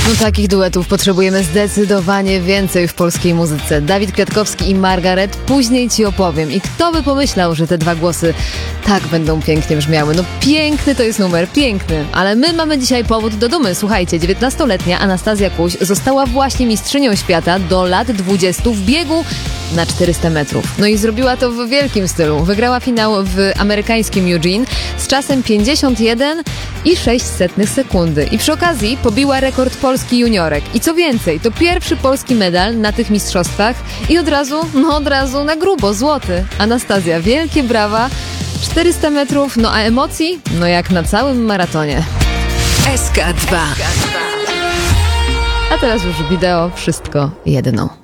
No takich duetów potrzebujemy zdecydowanie więcej w polskiej muzyce. Dawid Kwiatkowski i Margaret, później ci opowiem. I kto by pomyślał, że te dwa głosy tak będą pięknie brzmiały. No piękny to jest numer, piękny. Ale my mamy dzisiaj powód do dumy. Słuchajcie, 19-letnia Anastazja Kuś została właśnie mistrzynią świata do lat 20 w biegu na 400 metrów. No i zrobiła to w wielkim stylu. Wygrała finał w amerykańskim Eugene z czasem 51,06 sekundy. I przy okazji pobiła rekord Polski juniorek. I co więcej, to pierwszy polski medal na tych mistrzostwach i od razu na grubo, złoty. Anastazja, wielkie brawa. 400 metrów, no a emocji? No jak na całym maratonie. SK2. A teraz już wideo, wszystko jedno.